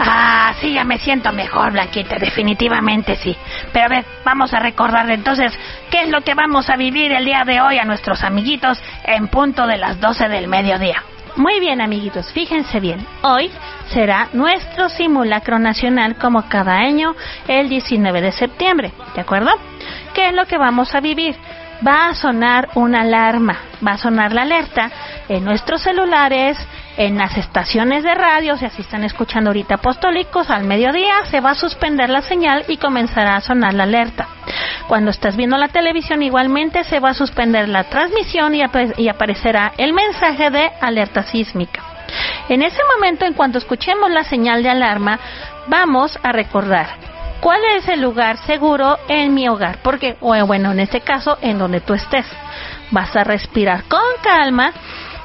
Ah, sí, ya me siento mejor, Blanquita, definitivamente sí. Pero a ver, vamos a recordar entonces qué es lo que vamos a vivir el día de hoy a nuestros amiguitos en punto de las 12 del mediodía. Muy bien, amiguitos, fíjense bien. Hoy será nuestro simulacro nacional como cada año el 19 de septiembre, ¿de acuerdo? ¿Qué es lo que vamos a vivir? Va a sonar una alarma, va a sonar la alerta en nuestros celulares, en las estaciones de radio, si así están escuchando ahorita Apostólicos, al mediodía se va a suspender la señal y comenzará a sonar la alerta. Cuando estás viendo la televisión igualmente se va a suspender la transmisión y aparecerá el mensaje de alerta sísmica. En ese momento, en cuanto escuchemos la señal de alarma, vamos a recordar ¿cuál es el lugar seguro en mi hogar? Porque, bueno, en este caso, en donde tú estés. Vas a respirar con calma.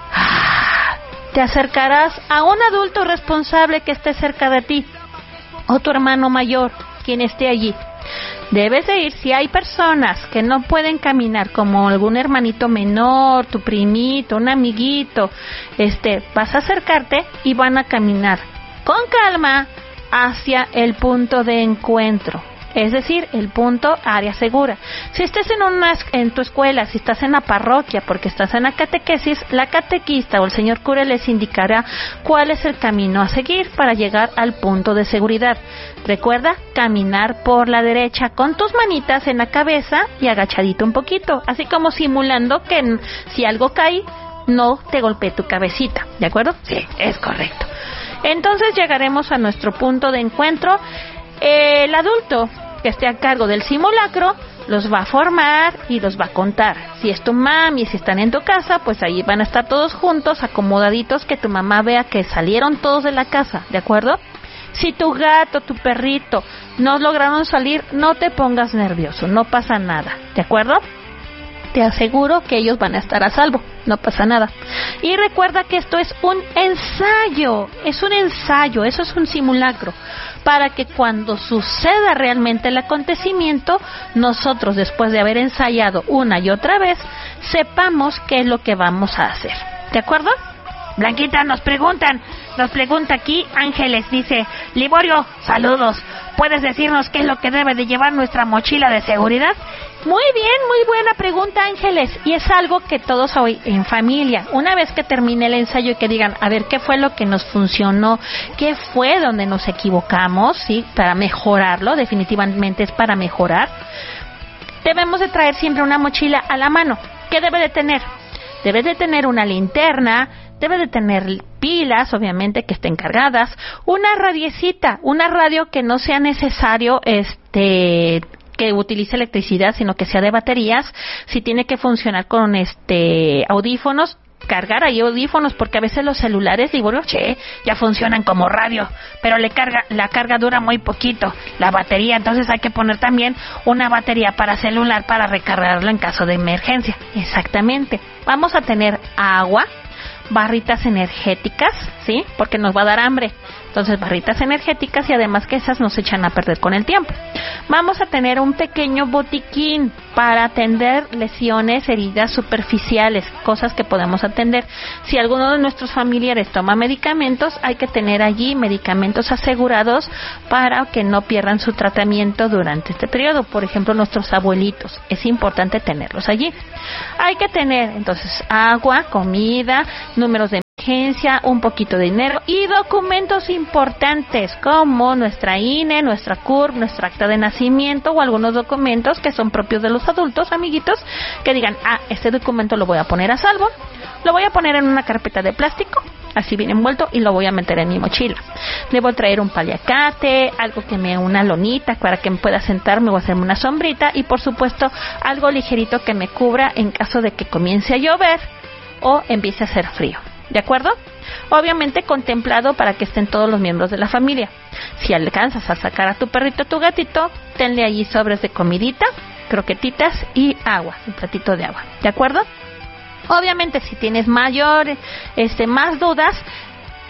Te acercarás a un adulto responsable que esté cerca de ti. O tu hermano mayor, quien esté allí. Debes de ir, si hay personas que no pueden caminar, como algún hermanito menor, tu primito, un amiguito, vas a acercarte y van a caminar con calma hacia el punto de encuentro, es decir, el punto área segura. Si estás en tu escuela, si estás en la parroquia, porque estás en la catequesis, la catequista o el señor cura les indicará cuál es el camino a seguir para llegar al punto de seguridad. Recuerda caminar por la derecha con tus manitas en la cabeza y agachadito un poquito, así como simulando que si algo cae, no te golpee tu cabecita, ¿de acuerdo? Sí, es correcto. Entonces llegaremos a nuestro punto de encuentro. El adulto que esté a cargo del simulacro los va a formar y los va a contar. Si es tu mami, si están en tu casa, pues ahí van a estar todos juntos, acomodaditos, que tu mamá vea que salieron todos de la casa, ¿de acuerdo? Si tu gato, tu perrito no lograron salir, no te pongas nervioso, no pasa nada, ¿de acuerdo? Te aseguro que ellos van a estar a salvo, no pasa nada. Y recuerda que esto es un ensayo, eso es un simulacro, para que cuando suceda realmente el acontecimiento, nosotros, después de haber ensayado una y otra vez, sepamos qué es lo que vamos a hacer, ¿de acuerdo? Blanquita, nos pregunta aquí Ángeles, dice: Liborio, saludos, ¿puedes decirnos qué es lo que debe de llevar nuestra mochila de seguridad? Muy bien, muy buena pregunta, Ángeles, y es algo que todos hoy en familia, una vez que termine el ensayo y que digan, a ver, ¿qué fue lo que nos funcionó? ¿Qué fue donde nos equivocamos? Sí, para mejorarlo, definitivamente es para mejorar. Debemos de traer siempre una mochila a la mano. ¿Qué debe de tener? Debe de tener una linterna, debe de tener pilas, obviamente, que estén cargadas, una radiecita, una radio que no sea necesario que utilice electricidad, sino que sea de baterías. Si tiene que funcionar con audífonos, cargar ahí audífonos, porque a veces los celulares, digo, ya funcionan como radio, pero la carga dura muy poquito, la batería, entonces hay que poner también una batería para celular para recargarlo en caso de emergencia. Exactamente. Vamos a tener agua, barritas energéticas, ¿sí? Porque nos va a dar hambre. Entonces, barritas energéticas, y además que esas nos echan a perder con el tiempo. Vamos a tener un pequeño botiquín para atender lesiones, heridas superficiales, cosas que podemos atender. Si alguno de nuestros familiares toma medicamentos, hay que tener allí medicamentos asegurados para que no pierdan su tratamiento durante este periodo. Por ejemplo, nuestros abuelitos, es importante tenerlos allí. Hay que tener, entonces, agua, comida, números de emergencia, un poquito de dinero y documentos importantes como nuestra INE, nuestra CURP, nuestra acta de nacimiento o algunos documentos que son propios de los adultos, amiguitos, que digan, este documento lo voy a poner a salvo, lo voy a poner en una carpeta de plástico, así bien envuelto, y lo voy a meter en mi mochila. Debo traer un paliacate, algo que una lonita para que me pueda sentarme o hacerme una sombrita, y por supuesto algo ligerito que me cubra en caso de que comience a llover o empiece a hacer frío. ¿De acuerdo? Obviamente contemplado para que estén todos los miembros de la familia. Si alcanzas a sacar a tu perrito, a tu gatito, tenle allí sobres de comidita, croquetitas y agua, un platito de agua. ¿De acuerdo? Obviamente, si tienes más dudas,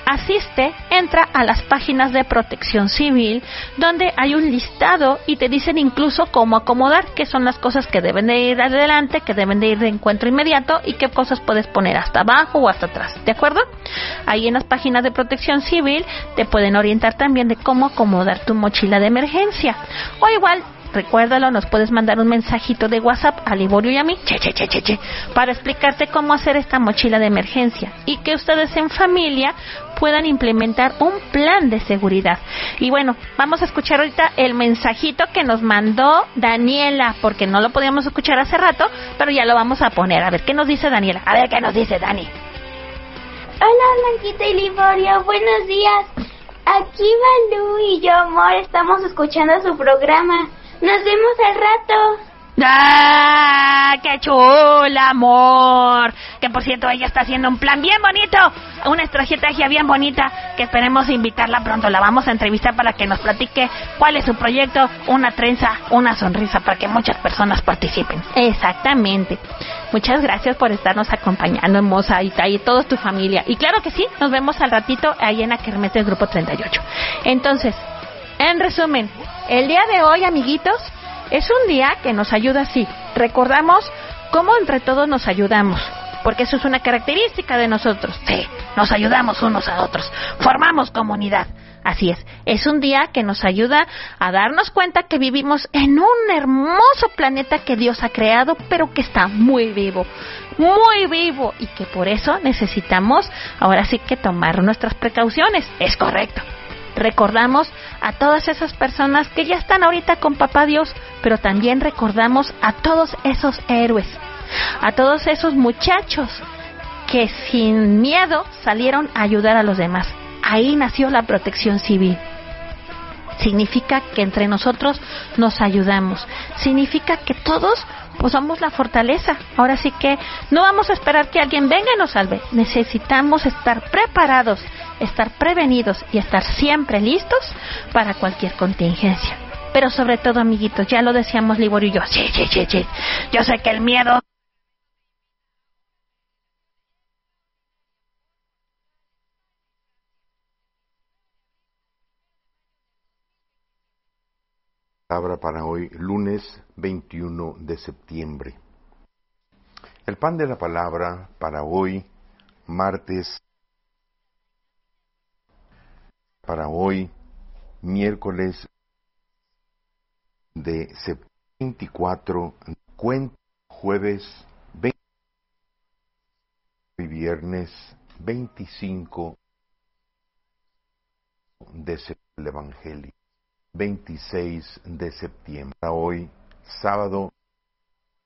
Asiste, entra a las páginas de Protección Civil, donde hay un listado y te dicen incluso cómo acomodar, qué son las cosas que deben de ir adelante, que deben de ir de encuentro inmediato y qué cosas puedes poner hasta abajo o hasta atrás, ¿de acuerdo? Ahí en las páginas de Protección Civil te pueden orientar también de cómo acomodar tu mochila de emergencia. O igual, recuérdalo, nos puedes mandar un mensajito de WhatsApp a Liborio y a mí, para explicarte cómo hacer esta mochila de emergencia y que ustedes en familia puedan implementar un plan de seguridad. Y bueno, vamos a escuchar ahorita el mensajito que nos mandó Daniela, porque no lo podíamos escuchar hace rato, pero ya lo vamos a poner. A ver, ¿qué nos dice Daniela? A ver, ¿qué nos dice Dani? Hola, Blanquita y Liborio, buenos días. Aquí Balú y yo, amor, estamos escuchando su programa. Nos vemos al rato. ¡Ah! ¡Qué chula, amor! Que por cierto, ella está haciendo un plan bien bonito, una estrategia bien bonita, que esperemos invitarla pronto. La vamos a entrevistar para que nos platique cuál es su proyecto, una trenza, una sonrisa, para que muchas personas participen. Exactamente. Muchas gracias por estarnos acompañando, hermosa, y toda tu familia. Y claro que sí, nos vemos al ratito ahí en la kermés del Grupo 38. Entonces, en resumen, el día de hoy, amiguitos, es un día que nos ayuda así. Recordamos cómo entre todos nos ayudamos, porque eso es una característica de nosotros. Sí, nos ayudamos unos a otros, formamos comunidad. Así es un día que nos ayuda a darnos cuenta que vivimos en un hermoso planeta que Dios ha creado, pero que está muy vivo, y que por eso necesitamos ahora sí que tomar nuestras precauciones. Es correcto. Recordamos a todas esas personas que ya están ahorita con Papá Dios, pero también recordamos a todos esos héroes, a todos esos muchachos que sin miedo salieron a ayudar a los demás. Ahí nació la Protección Civil. Significa que entre nosotros nos ayudamos. Significa que todos pues somos la fortaleza. Ahora sí que no vamos a esperar que alguien venga y nos salve. Necesitamos estar preparados, estar prevenidos y estar siempre listos para cualquier contingencia. Pero sobre todo, amiguitos, ya lo decíamos Liborio y yo. Sí. Yo sé que el miedo... Palabra para hoy, lunes 21 de septiembre. El pan de la palabra para hoy, martes, para hoy, miércoles de septiembre 24, cuenta jueves 20 y viernes 25 de septiembre del Evangelio. 26 de septiembre. Hoy, sábado